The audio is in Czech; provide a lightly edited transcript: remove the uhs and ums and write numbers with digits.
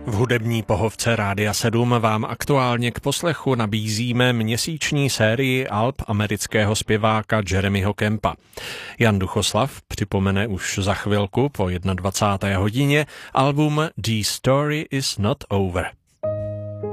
V hudební pohovce Rádia 7 vám aktuálně k poslechu nabízíme měsíční sérii alb amerického zpěváka Jeremyho Campa. Jan Duchoslav připomene už za chvilku po 21. hodině album The Story is Not Over.